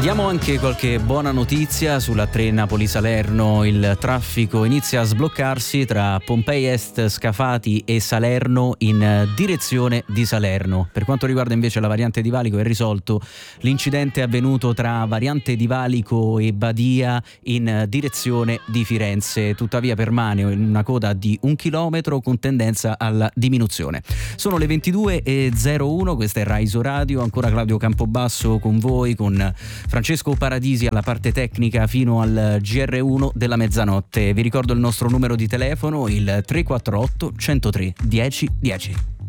Diamo anche qualche buona notizia sulla 3 Napoli-Salerno. Il traffico inizia a sbloccarsi tra Pompei Est, Scafati e Salerno in direzione di Salerno. Per quanto riguarda invece la variante di Valico, è risolto l'incidente avvenuto tra variante di Valico e Badia in direzione di Firenze. Tuttavia permane una coda di 1 chilometro con tendenza alla diminuzione. Sono le 22:01, questa è Raiso Radio, ancora Claudio Campobasso con voi, con Francesco Paradisi alla parte tecnica fino al GR1 della mezzanotte. Vi ricordo il nostro numero di telefono, il 348 103 10 10.